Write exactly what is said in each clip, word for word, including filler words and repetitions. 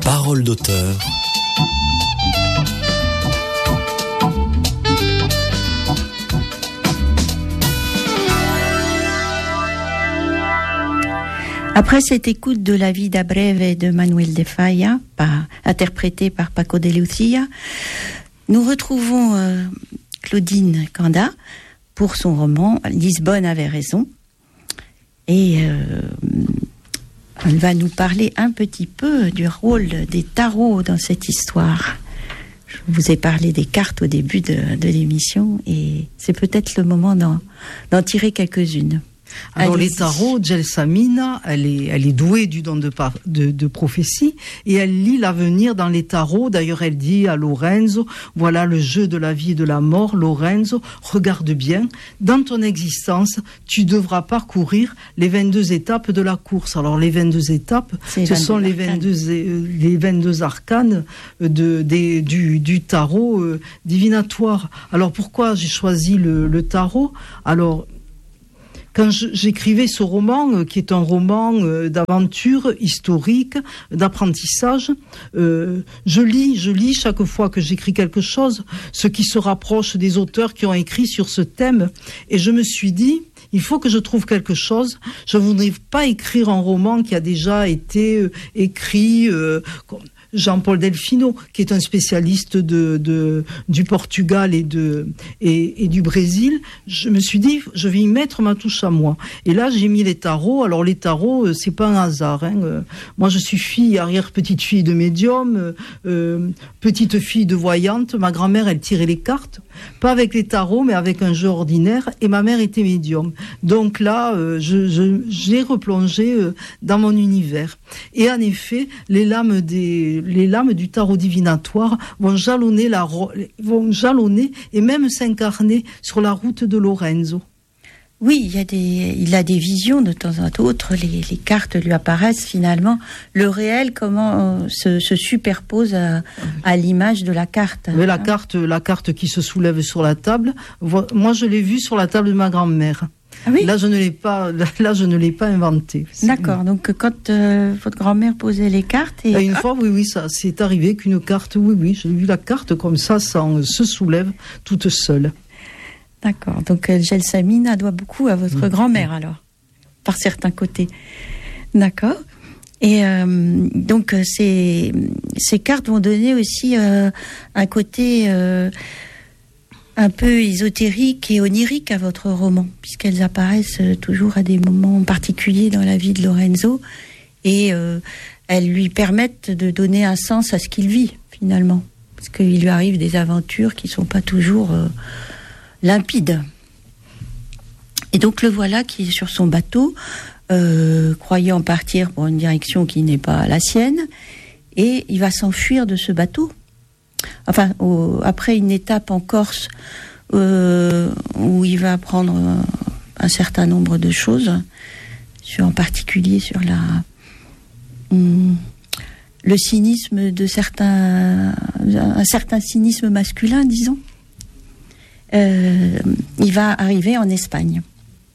Parole d'auteur. Après cette écoute de La Vida Breve de Manuel de Falla, par, interprétée par Paco de Lucia, nous retrouvons euh, Claudine Canda pour son roman Lisbonne avait raison. Et euh, elle va nous parler un petit peu du rôle des tarots dans cette histoire. Je vous ai parlé des cartes au début de, de l'émission et c'est peut-être le moment d'en, d'en tirer quelques-unes. Alors Allez-y. les tarots, Gelsamina, elle est, elle est douée du don de, par, de, de prophétie et elle lit l'avenir dans les tarots. D'ailleurs, elle dit à Lorenzo, voilà le jeu de la vie et de la mort. Lorenzo, regarde bien, dans ton existence, tu devras parcourir les vingt-deux étapes de la course. Alors les vingt-deux étapes, C'est ce sont les vingt-deux, euh, les vingt-deux arcanes de, des, du, du tarot euh, divinatoire. Alors pourquoi j'ai choisi le, le tarot ? Alors quand j'écrivais ce roman, euh, qui est un roman euh, d'aventure historique, d'apprentissage, euh, je lis, je lis chaque fois que j'écris quelque chose, ce qui se rapproche des auteurs qui ont écrit sur ce thème. Et je me suis dit, il faut que je trouve quelque chose. Je ne voudrais pas écrire un roman qui a déjà été euh, écrit... Euh, Jean-Paul Delfino, qui est un spécialiste de, de, du Portugal et, de, et, et du Brésil, je me suis dit, je vais y mettre ma touche à moi. Et là, j'ai mis les tarots. Alors, les tarots, c'est pas un hasard. Hein. Moi, je suis fille, arrière-petite-fille de médium, euh, petite-fille de voyante. Ma grand-mère, elle tirait les cartes. Pas avec les tarots, mais avec un jeu ordinaire. Et ma mère était médium. Donc là, euh, je, je, j'ai replongé euh, dans mon univers. Et en effet, les lames des... les lames du tarot divinatoire vont jalonner, la, vont jalonner et même s'incarner sur la route de Lorenzo. Oui, il y a des, il a des visions de temps en temps. Les, les cartes lui apparaissent finalement. Le réel, comment euh, se, se superpose à, à l'image de la carte. Mais la carte, la carte qui se soulève sur la table. Moi, je l'ai vue sur la table de ma grand-mère. Ah oui. Là, je ne l'ai pas. Là, je ne l'ai pas inventé. D'accord. Donc, quand euh, votre grand-mère posait les cartes, et, et une hop. fois, oui, oui, ça, c'est arrivé qu'une carte, oui, oui, j'ai vu la carte comme ça, ça se soulève toute seule. D'accord. Donc, euh, Gelsamina doit beaucoup à votre mmh. grand-mère alors, par certains côtés. D'accord. Et euh, donc, ces ces cartes vont donner aussi euh, un côté. Euh, un peu ésotérique et onirique à votre roman, puisqu'elles apparaissent toujours à des moments particuliers dans la vie de Lorenzo, et euh, elles lui permettent de donner un sens à ce qu'il vit, finalement, parce qu'il lui arrive des aventures qui ne sont pas toujours euh, limpides. Et donc le voilà qui est sur son bateau, euh, croyant partir pour une direction qui n'est pas la sienne, et il va s'enfuir de ce bateau. Enfin, au, après une étape en Corse euh, où il va apprendre un, un certain nombre de choses, sur, en particulier sur la, hum, le cynisme de certains, un certain cynisme masculin, disons. Euh, il va arriver en Espagne.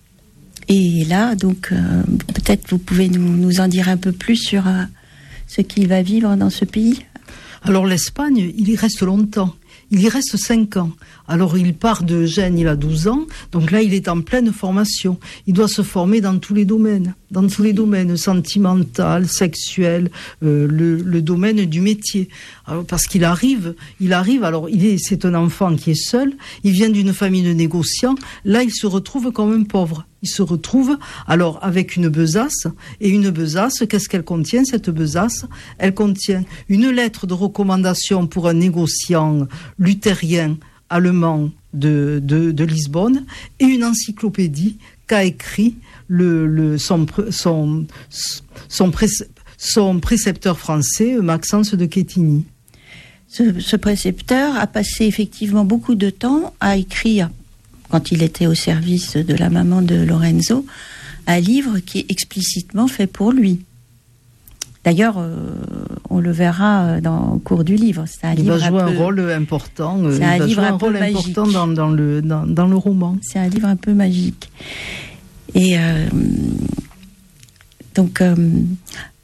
Et là, donc, euh, peut-être vous pouvez nous, nous en dire un peu plus sur euh, ce qu'il va vivre dans ce pays. Alors l'Espagne, il y reste longtemps. Il y reste cinq ans. Alors il part de Gênes, il a douze ans. Donc là, il est en pleine formation. Il doit se former dans tous les domaines. Dans tous les domaines, sentimental, sexuel, euh, le, le domaine du métier. Alors, parce qu'il arrive, il arrive, alors il est, c'est un enfant qui est seul. Il vient d'une famille de négociants. Là, il se retrouve comme un pauvre. Il se retrouve alors avec une besace, et une besace, qu'est-ce qu'elle contient, cette besace ? Elle contient une lettre de recommandation pour un négociant luthérien allemand de, de, de Lisbonne, et une encyclopédie qu'a écrit le, le, son, son, son, pré, son précepteur français, Maxence de Quetigny. Ce, ce précepteur a passé effectivement beaucoup de temps à écrire, quand il était au service de la maman de Lorenzo, un livre qui est explicitement fait pour lui. D'ailleurs, euh, on le verra dans, au cours du livre. C'est un il livre va jouer un, un peu, rôle important. C'est il un va livre jouer un, un rôle peu important magique. dans, dans, le, dans, dans le roman. C'est un livre un peu magique. Et euh, donc, euh,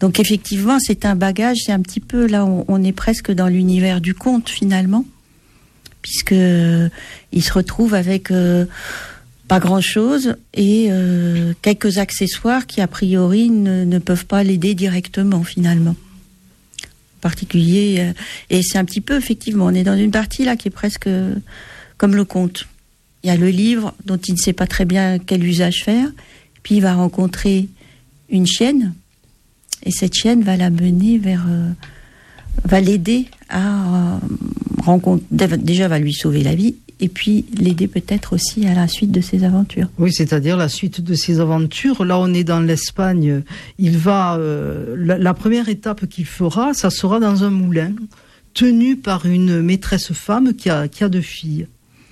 Donc effectivement, c'est un bagage, c'est un petit peu, là, on, on est presque dans l'univers du conte, finalement, puisque euh, il se retrouve avec euh, pas grand-chose et euh, quelques accessoires qui, a priori, ne, ne peuvent pas l'aider directement, finalement. En particulier, euh, et c'est un petit peu, effectivement, on est dans une partie, là, qui est presque euh, comme le conte. Il y a le livre dont il ne sait pas très bien quel usage faire, puis il va rencontrer une chienne, et cette chienne va la mener vers, euh, va l'aider à euh, rencontrer, déjà va lui sauver la vie, et puis l'aider peut-être aussi à la suite de ses aventures. Oui, c'est-à-dire la suite de ses aventures. Là, on est dans l'Espagne. Il va, euh, la, la première étape qu'il fera, ça sera dans un moulin, tenu par une maîtresse femme qui a, qui a deux filles.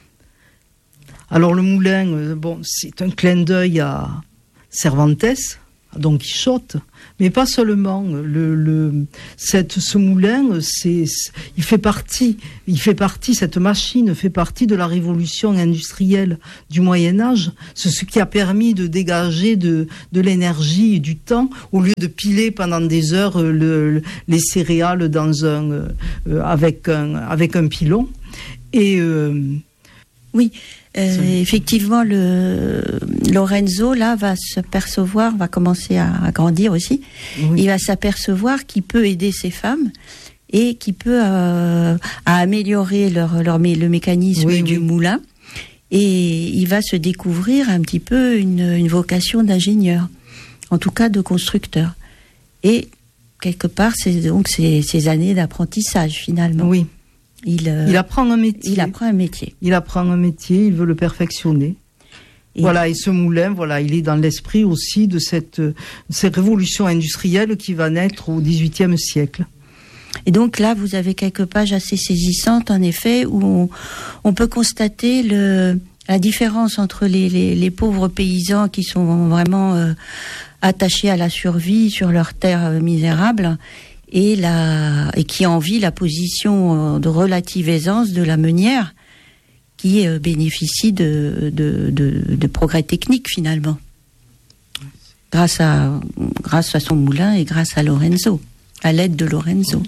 Alors le moulin, euh, bon, c'est un clin d'œil à Cervantes, Don Quichotte, mais pas seulement. Le, le, cette, ce moulin, c'est, il fait partie, il fait partie, cette machine fait partie de la révolution industrielle du Moyen Âge. C'est ce qui a permis de dégager de, de l'énergie et du temps, au lieu de piler pendant des heures le, les céréales dans un, euh, avec un, avec un pilon. Et euh, oui. Euh, effectivement, le Lorenzo là va se percevoir, va commencer à, à grandir aussi. Oui. Il va s'apercevoir qu'il peut aider ces femmes et qu'il peut euh, à améliorer leur, leur le mécanisme oui, du oui. moulin. Et il va se découvrir un petit peu une, une vocation d'ingénieur, en tout cas de constructeur. Et quelque part, c'est donc ces, ces années d'apprentissage finalement. Oui. Il, euh, il apprend un métier. Il apprend un métier. Il apprend un métier, il veut le perfectionner. Et voilà, et ce moulin, voilà, il est dans l'esprit aussi de cette, de cette révolution industrielle qui va naître au dix-huitième siècle. Et donc là, vous avez quelques pages assez saisissantes, en effet, où on, on peut constater le, la différence entre les, les, les pauvres paysans qui sont vraiment euh, attachés à la survie sur leurs terres euh, misérables, et, la, et qui envie la position de relative aisance de la meunière, qui euh, bénéficie de, de, de, de progrès techniques finalement, grâce à, grâce à son moulin et grâce à Lorenzo, à l'aide de Lorenzo.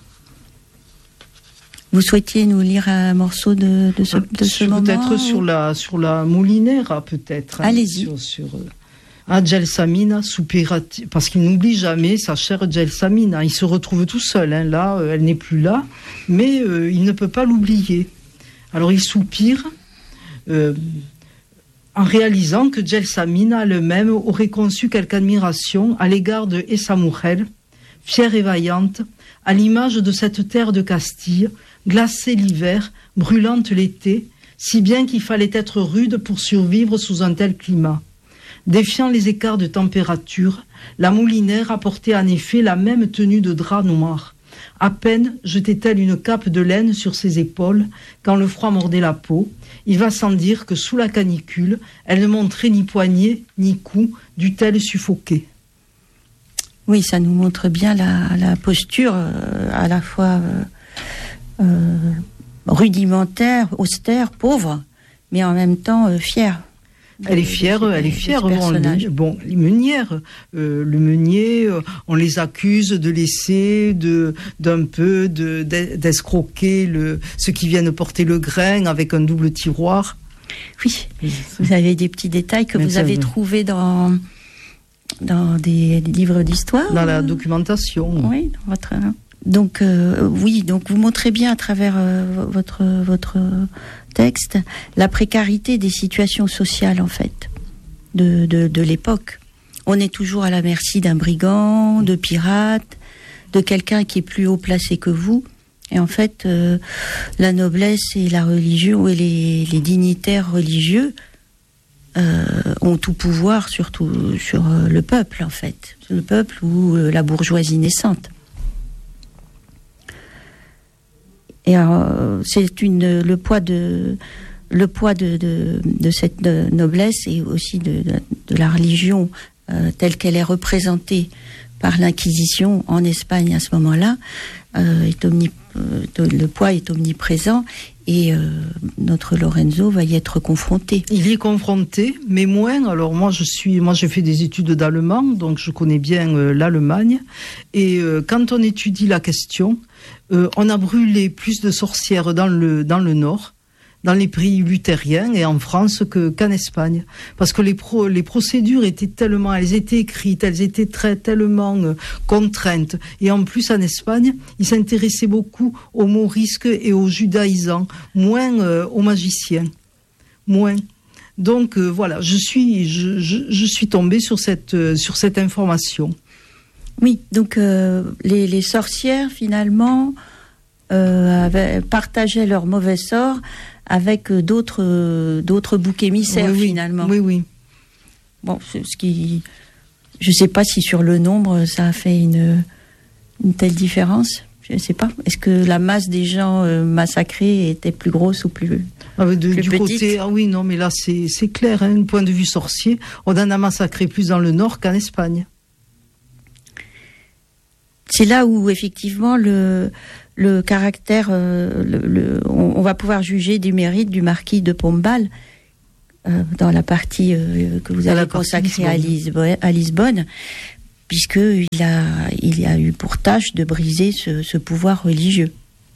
Vous souhaitiez nous lire un morceau de, de ce, de ce moment? Peut-être sur la, sur la Molinera, peut-être. Allez-y. Sur, sur, Ah, Gelsamina, soupira-t-il, parce qu'il n'oublie jamais sa chère Gelsamina. Il se retrouve tout seul, hein, là, euh, elle n'est plus là, mais euh, il ne peut pas l'oublier. Alors il soupire euh, en réalisant que Gelsamina elle-même aurait conçu quelque admiration à l'égard de Essa Mujer, fière et vaillante, à l'image de cette terre de Castille, glacée l'hiver, brûlante l'été, si bien qu'il fallait être rude pour survivre sous un tel climat. Défiant les écarts de température, la moulinaire apportait en effet la même tenue de drap noir. À peine jetait-elle une cape de laine sur ses épaules quand le froid mordait la peau. Il va sans dire que sous la canicule, elle ne montrait ni poignée ni cou, dût-elle suffoquer. Oui, ça nous montre bien la, la posture euh, à la fois euh, euh, rudimentaire, austère, pauvre, mais en même temps euh, fière. Elle est fière, elle est fière. Bon, le, bon, les meunières, euh, le meunier, euh, on les accuse de laisser, de, d'un peu, de, d'escroquer le, ceux qui viennent porter le grain avec un double tiroir. Oui, vous avez des petits détails que Mais vous avez trouvés dans, dans des, des livres d'histoire. Dans la documentation. Oui, dans votre. Donc euh, oui, donc vous montrez bien à travers euh, votre votre texte la précarité des situations sociales en fait de de, de l'époque. On est toujours à la merci d'un brigand, de pirates, de quelqu'un qui est plus haut placé que vous. Et en fait, euh, la noblesse et la religion et les, les dignitaires religieux euh, ont tout pouvoir surtout sur euh, le peuple en fait, le peuple ou euh, la bourgeoisie naissante. Et euh, c'est une le poids de le poids de de, de cette de noblesse et aussi de de, de la religion euh, telle qu'elle est représentée par l'Inquisition en Espagne à ce moment-là euh, est omni, euh, le poids est omniprésent Et euh, notre Lorenzo va y être confronté. Il y est confronté, mais moins. Alors moi, je suis, moi, j'ai fait des études d'allemand, donc je connais bien euh, l'Allemagne. Et euh, quand on étudie la question, euh, on a brûlé plus de sorcières dans le dans le Nord, dans les pays luthériens et en France que qu'en Espagne, parce que les pro, les procédures étaient tellement, elles étaient écrites, elles étaient très tellement euh, contraintes. Et en plus en Espagne, ils s'intéressaient beaucoup aux morisques et aux judaïsants, moins euh, aux magiciens, moins. Donc euh, voilà, je suis je, je, je suis tombée sur cette euh, sur cette information. Oui, donc euh, les, les sorcières finalement euh, avaient, partageaient leur mauvais sort avec d'autres euh, d'autres boucs émissaires, oui, finalement. Oui, oui. Bon, ce qui, je sais pas si sur le nombre ça a fait une une telle différence. Je sais pas. Est-ce que la masse des gens euh, massacrés était plus grosse ou plus, ah, de, plus du petite? Côté, ah oui, non, mais là c'est c'est clair. Hein, du point de vue sorcier, on en a massacré plus dans le Nord qu'en Espagne. C'est là où effectivement le le caractère, euh, le, le, on, on va pouvoir juger du mérite du marquis de Pombal euh, dans la partie euh, que vous avez consacrée à Lisbonne, à Lisbonne, puisque il a il a eu pour tâche de briser ce, ce pouvoir religieux.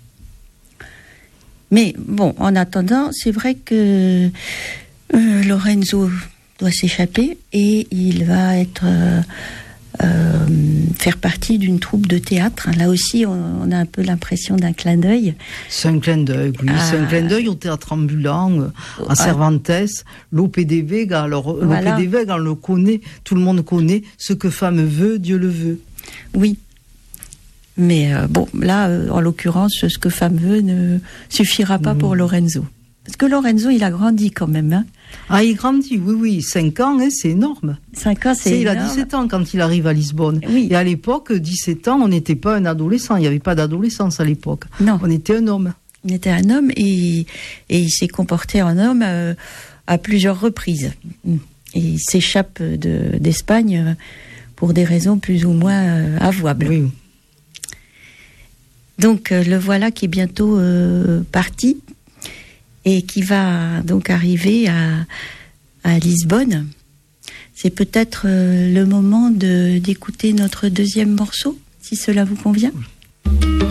Mais bon, en attendant, c'est vrai que euh, Lorenzo doit s'échapper et il va être euh, Euh, faire partie d'une troupe de théâtre. Là aussi, on, on a un peu l'impression d'un clin d'œil. C'est un clin d'œil, oui. Ah. C'est un clin d'œil au théâtre ambulant, euh, à Cervantes, Lope de Vega. Alors, voilà. Lope de Vega, on le connaît, tout le monde connaît. Ce que femme veut, Dieu le veut. Oui. Mais euh, bon, là, euh, en l'occurrence, ce que femme veut ne suffira pas mmh. pour Lorenzo. Parce que Lorenzo, il a grandi quand même, hein. Ah, il grandit, oui, oui. Cinq ans, hein, c'est énorme. Cinq ans, c'est, c'est énorme. Il a dix-sept ans quand il arrive à Lisbonne. Oui. Et à l'époque, dix-sept ans, on n'était pas un adolescent. Il n'y avait pas d'adolescence à l'époque. Non. On était un homme. On était un homme et, et il s'est comporté en homme euh, à plusieurs reprises. Et il s'échappe de, d'Espagne pour des raisons plus ou moins euh, avouables. Oui. Donc, euh, le voilà qui est bientôt euh, parti. Et qui va donc arriver à, à Lisbonne. C'est peut-être euh, le moment de, d'écouter notre deuxième morceau, si cela vous convient.